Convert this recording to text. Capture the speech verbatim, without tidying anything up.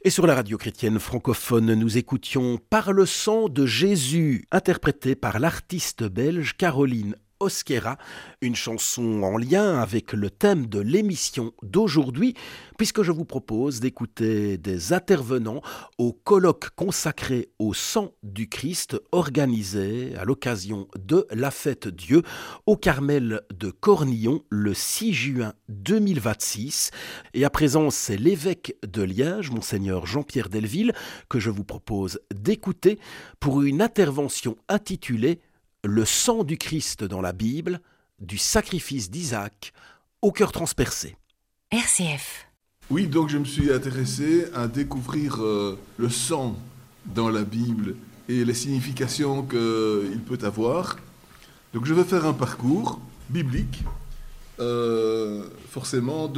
Et sur la radio chrétienne francophone, nous écoutions Par le sang de Jésus, interprété par l'artiste belge Caroline Oskera, une chanson en lien avec le thème de l'émission d'aujourd'hui, puisque je vous propose d'écouter des intervenants au colloque consacré au sang du Christ organisé à l'occasion de la fête Dieu au Carmel de Cornillon le six juin deux mille vingt-six. Et à présent, c'est l'évêque de Liège, monseigneur Jean-Pierre Delville, que je vous propose d'écouter pour une intervention intitulée Le sang du Christ dans la Bible, du sacrifice d'Isaac au cœur transpercé. R C F. Oui, donc je me suis intéressé à découvrir euh, le sang dans la Bible et les significations qu'il peut avoir. Donc je vais faire un parcours biblique, euh, forcément, de